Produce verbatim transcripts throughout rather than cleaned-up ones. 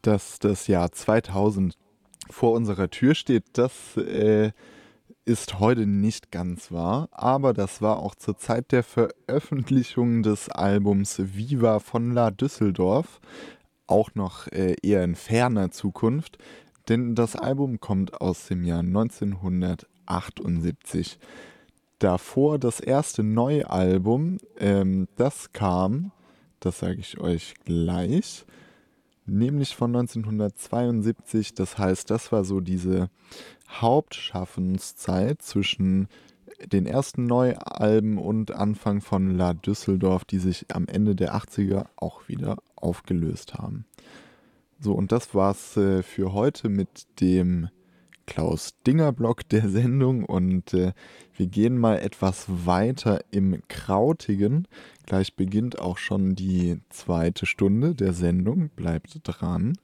Dass das Jahr zweitausend vor unserer Tür steht, das äh, ist heute nicht ganz wahr, aber das war auch zur Zeit der Veröffentlichung des Albums Viva von La Düsseldorf auch noch äh, eher in ferner Zukunft, denn das Album kommt aus dem Jahr neunzehnhundertachtundsiebzig. Davor das erste Neualbum, ähm, das kam, das sage ich euch gleich, nämlich von neunzehnhundertzweiundsiebzig. Das heißt, das war so diese Hauptschaffenszeit zwischen den ersten Neualben und Anfang von La Düsseldorf, die sich am Ende der achtziger auch wieder aufgelöst haben. So, und das war's äh, für heute mit dem Klaus-Dinger-Block der Sendung und äh, wir gehen mal etwas weiter im Krautigen. Gleich beginnt auch schon die zweite Stunde der Sendung. Bleibt dran.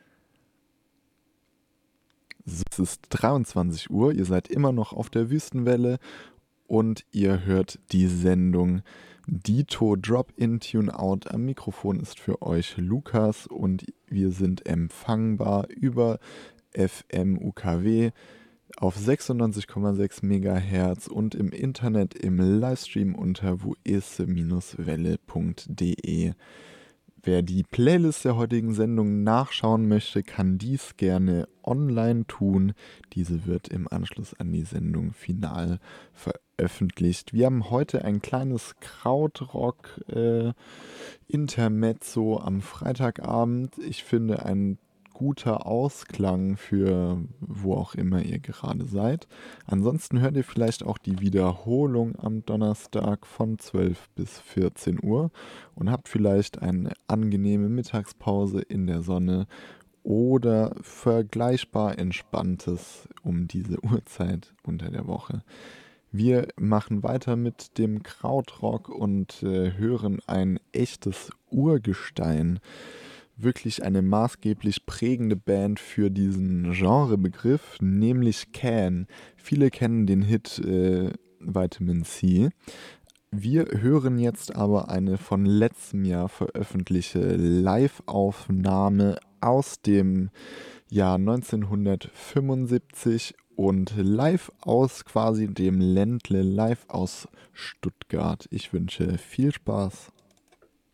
Es ist dreiundzwanzig Uhr, ihr seid immer noch auf der Wüstenwelle und ihr hört die Sendung Dito Drop In Tune Out. Am Mikrofon ist für euch Lukas und wir sind empfangbar über F M U K W auf sechsundneunzig Komma sechs Megahertz und im Internet im Livestream unter voese-welle punkt de. Wer die Playlist der heutigen Sendung nachschauen möchte, kann dies gerne online tun. Diese wird im Anschluss an die Sendung final veröffentlicht. Wir haben heute ein kleines Krautrock-Intermezzo äh, am Freitagabend. Ich finde, ein guter Ausklang für wo auch immer ihr gerade seid. Ansonsten hört ihr vielleicht auch die Wiederholung am Donnerstag von zwölf bis vierzehn Uhr und habt vielleicht eine angenehme Mittagspause in der Sonne oder vergleichbar Entspanntes um diese Uhrzeit unter der Woche. Wir machen weiter mit dem Krautrock und äh, hören ein echtes Urgestein. Wirklich eine maßgeblich prägende Band für diesen Genrebegriff, nämlich Can. Viele kennen den Hit äh, Vitamin C. Wir hören jetzt aber eine von letztem Jahr veröffentlichte Live-Aufnahme aus dem Jahr neunzehnhundertfünfundsiebzig und live aus quasi dem Ländle, live aus Stuttgart. Ich wünsche viel Spaß.